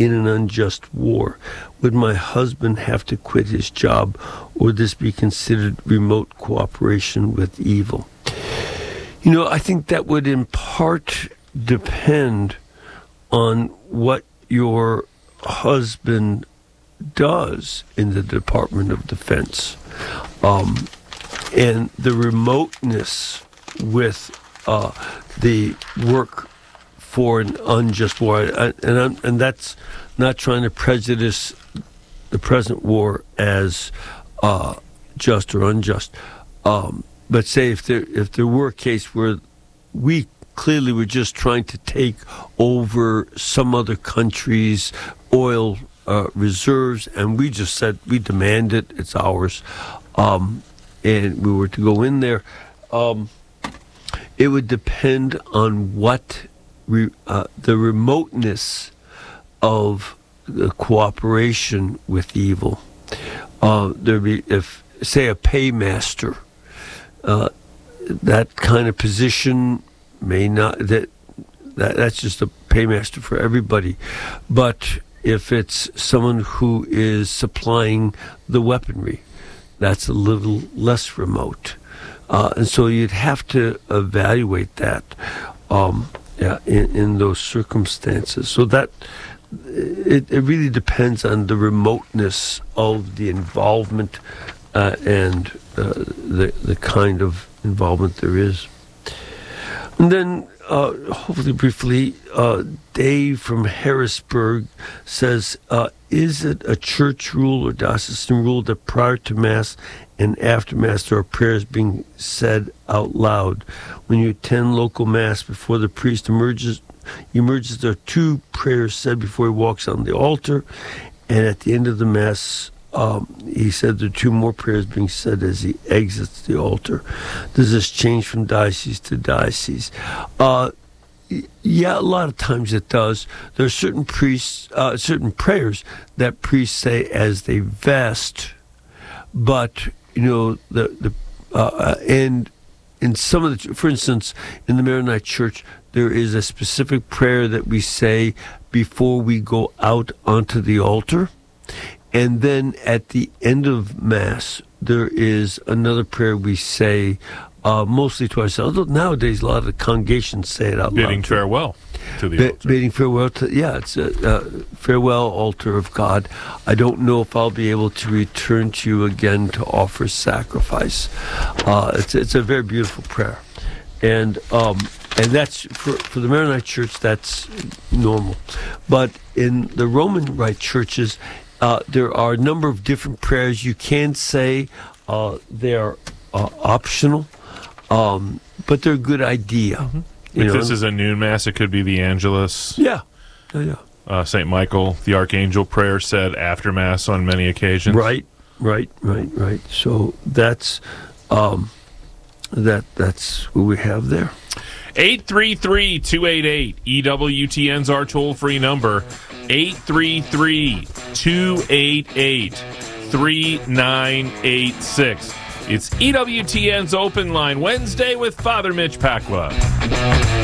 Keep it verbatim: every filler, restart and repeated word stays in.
in an unjust war? Would my husband have to quit his job, or would this be considered remote cooperation with evil? You know, I think that would in part depend on what your husband does in the Department of Defense, um, and the remoteness with uh, the work for an unjust war. I, and I'm, and that's not trying to prejudice the present war as uh, just or unjust. Um, but say if there if there were a case where we clearly were just trying to take over some other country's oil uh, reserves, and we just said we demand it, it's ours, um, and we were to go in there, um, it would depend on what re, uh, the remoteness of the cooperation with evil. Uh, there'd be, if say a paymaster, uh, that kind of position may not, that, that that's just a paymaster for everybody. But if it's someone who is supplying the weaponry, that's a little less remote. Uh, and so you'd have to evaluate that um, yeah, in, in those circumstances. So that it, it really depends on the remoteness of the involvement uh, and uh, the the kind of involvement there is. And then, uh, hopefully briefly, uh, Dave from Harrisburg says, uh, is it a church rule or diocesan rule that prior to Mass and after Mass there are prayers being said out loud? When you attend local Mass before the priest emerges, emerges there are two prayers said before he walks on the altar, and at the end of the Mass, Um, he said there are two more prayers being said as he exits the altar. Does this change from diocese to diocese? Uh, yeah, a lot of times it does. There are certain priests, uh, certain prayers that priests say as they vest, but you know the the uh, and in some of the, for instance, in the Maronite Church, there is a specific prayer that we say before we go out onto the altar. And then at the end of Mass, there is another prayer we say, uh, mostly to ourselves. Nowadays, a lot of the congregations say it out loud. Bidding farewell to the B- altar. Bidding farewell to, yeah, it's a, a farewell altar of God. I don't know if I'll be able to return to you again to offer sacrifice. Uh, it's it's a very beautiful prayer. And um, and that's, for, for the Maronite Church, that's normal. But in the Roman Rite churches, Uh, there are a number of different prayers you can say. Uh, they're uh, optional, um, but they're a good idea. Mm-hmm. You If know? this is a noon Mass, it could be the Angelus. Yeah, yeah, yeah. Uh, Saint Michael, the Archangel prayer said after Mass on many occasions. Right, right, right, right. So that's um, that. That's what we have there. eight three three, two eight eight, E W T N's our toll-free number. eight three three, two eight eight, three nine eight six. It's E W T N's Open Line Wednesday with Father Mitch Pacwa.